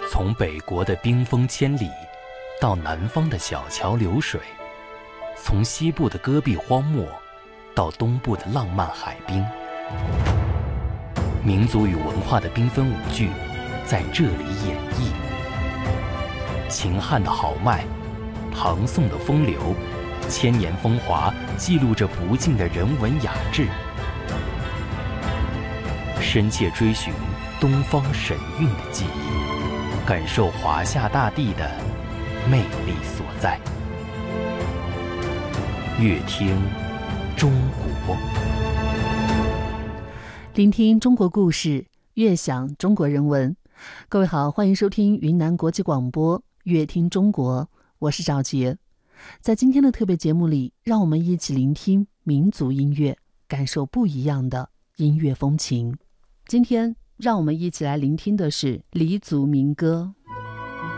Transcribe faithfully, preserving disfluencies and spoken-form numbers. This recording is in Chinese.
从北国的冰封千里，到南方的小桥流水，从西部的戈壁荒漠，到东部的浪漫海滨，民族与文化的缤纷舞剧在这里演绎。秦汉的豪迈，唐宋的风流，千年风华记录着不尽的人文雅致，深切追寻东方神韵的记忆，感受华夏大地的魅力所在。乐听中国， 聆听中国故事，悦享中国人文。各位好，欢迎收听云南国际广播乐听中国，我是赵杰。在今天的特别节目里，让我们一起聆听民族音乐，感受不一样的音乐风情。今天让我们一起来聆听的是黎族民歌。